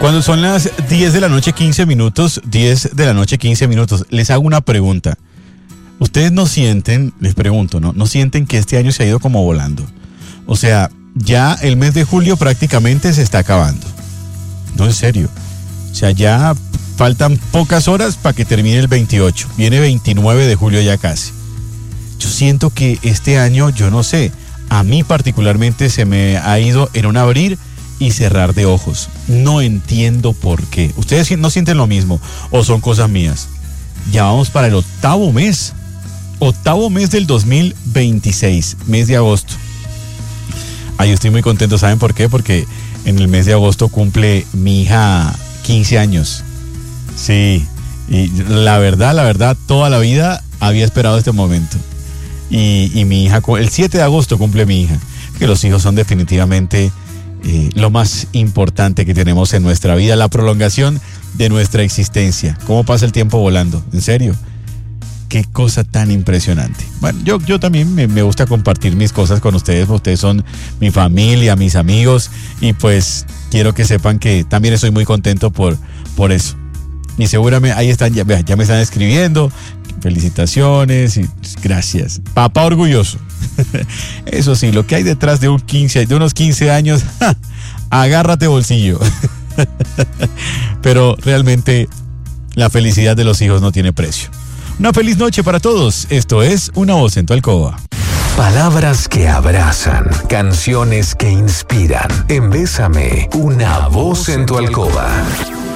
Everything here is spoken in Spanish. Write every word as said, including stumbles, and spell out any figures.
Cuando son las diez de la noche, quince minutos, diez de la noche, quince minutos, les hago una pregunta. Ustedes no sienten, les pregunto, ¿no? ¿No sienten que este año se ha ido como volando? O sea, ya el mes de julio prácticamente se está acabando. No, en serio. O sea, ya faltan pocas horas para que termine el veintiocho. Viene veintinueve de julio ya casi. Yo siento que este año, yo no sé, a mí particularmente se me ha ido en un abrir y cerrar de ojos. No entiendo por qué. ¿Ustedes no sienten lo mismo o son cosas mías? Ya vamos para el octavo mes. Octavo mes del dos mil veintiséis, mes de agosto. Ay, yo estoy muy contento, ¿saben por qué? Porque en el mes de agosto cumple mi hija quince años. Sí, y la verdad, la verdad, toda la vida había esperado este momento. Y, y mi hija, el siete de agosto cumple mi hija. Que los hijos son definitivamente eh, lo más importante que tenemos en nuestra vida, la prolongación de nuestra existencia. ¿Cómo pasa el tiempo volando? ¿En serio? Qué cosa tan impresionante. Bueno, yo, yo también me, me gusta compartir mis cosas con ustedes. Ustedes son mi familia, mis amigos. Y pues quiero que sepan que también estoy muy contento por, por eso. Y seguramente ahí están, ya, ya me están escribiendo. Felicitaciones y gracias. Papá orgulloso. Eso sí, lo que hay detrás de, un quince, de unos quince años, ¡ja! Agárrate bolsillo. Pero realmente la felicidad de los hijos no tiene precio. Una feliz noche para todos. Esto es Una Voz en tu Alcoba. Palabras que abrazan, canciones que inspiran. En Bésame, una voz en tu alcoba.